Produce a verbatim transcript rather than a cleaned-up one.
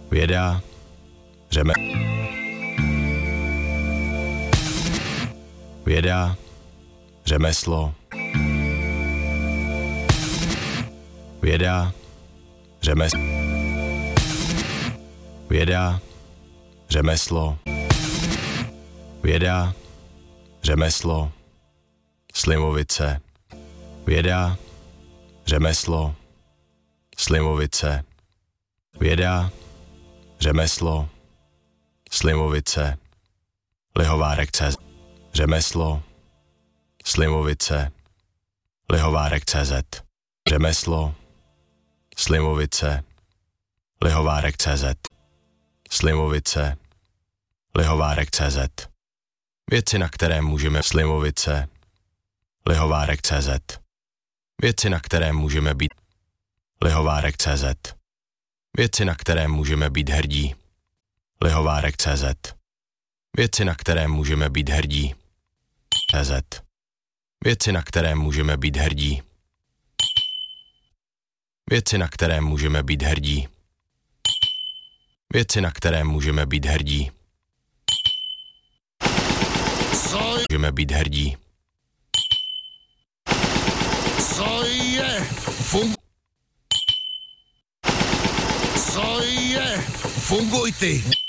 Věda, řeme... Věda, řemeslo. Věda, řemeslo. Věda, řemeslo. Věda, řemeslo. Slimovice. Věda, řemeslo. Slimovice. Věda, řemeslo. Slimovice. Lihovárek C Z. Řemeslo. Slimovice. Lihovárek C Z. Řemeslo. Slimovice. Lihovárek C Z. Slimovice. Lihovárek C Z. Věci, na které můžeme slimovice. Lihovárek C Z. Věci, na které můžeme být. Lihovárek C Z. Věci, na které můžeme být hrdí. Lihovárek C Z. Věci, na které můžeme být hrdí. C Z. Věci, na které můžeme být hrdí. Věci, na které můžeme být hrdí. Věci, na které můžeme být hrdí. Co, Můžeme být hrdí. co je? Fun... Co je? Funguj ty!